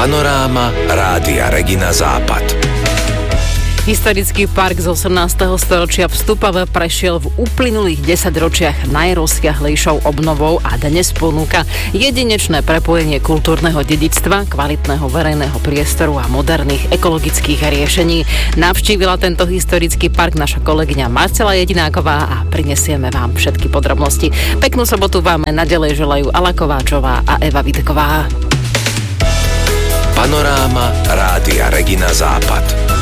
Panoráma Rádia Regina Západ. Historický park z 18. storočia v Stupave prešiel v uplynulých 10 ročiach najrozsiahlejšou obnovou a dnes ponúka jedinečné prepojenie kultúrneho dedičstva, kvalitného verejného priestoru a moderných ekologických riešení. Navštívila tento historický park naša kolegyňa Marcela Jedináková a prinesieme vám všetky podrobnosti. Peknú sobotu vám naďalej želajú Ala Kováčová a Eva Vidková. Panoráma Rádia Regina Západ.